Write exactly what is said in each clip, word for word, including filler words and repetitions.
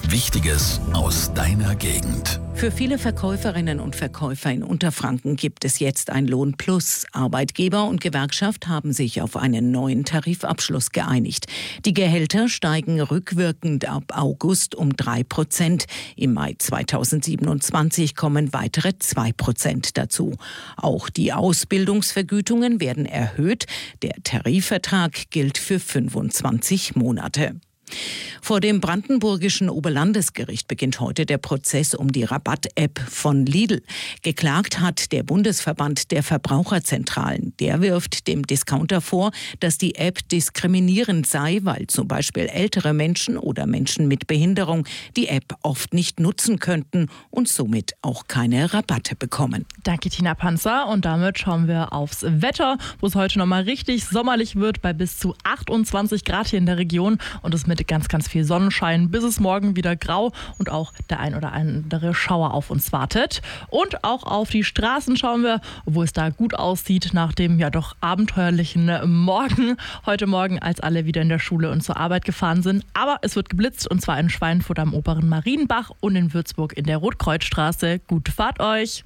Wichtiges aus deiner Gegend. Für viele Verkäuferinnen und Verkäufer in Unterfranken gibt es jetzt ein Lohnplus. Arbeitgeber und Gewerkschaft haben sich auf einen neuen Tarifabschluss geeinigt. Die Gehälter steigen rückwirkend ab August um drei Prozent. Im Mai zweitausendsiebenundzwanzig kommen weitere zwei Prozent dazu. Auch die Ausbildungsvergütungen werden erhöht. Der Tarifvertrag gilt für fünfundzwanzig Monate. Vor dem brandenburgischen Oberlandesgericht beginnt heute der Prozess um die Rabatt-App von Lidl. Geklagt hat der Bundesverband der Verbraucherzentralen. Der wirft dem Discounter vor, dass die App diskriminierend sei, weil zum Beispiel ältere Menschen oder Menschen mit Behinderung die App oft nicht nutzen könnten und somit auch keine Rabatte bekommen. Danke, Tina Panzer. Und damit schauen wir aufs Wetter, wo es heute nochmal richtig sommerlich wird, bei bis zu achtundzwanzig Grad hier in der Region. Und es mit ganz, ganz viel Sonnenschein, bis es morgen wieder grau und auch der ein oder andere Schauer auf uns wartet. Und auch auf die Straßen schauen wir, wo es da gut aussieht nach dem ja doch abenteuerlichen Morgen. Heute Morgen, als alle wieder in der Schule und zur Arbeit gefahren sind. Aber es wird geblitzt, und zwar in Schweinfurt am Oberen Marienbach und in Würzburg in der Rotkreuzstraße. Gute Fahrt euch!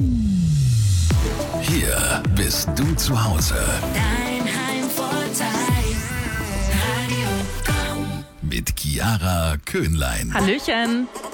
Hier bist du zu Hause. Dein Heimvorteil. Radio Komm. Mit Chiara Köhnlein. Hallöchen!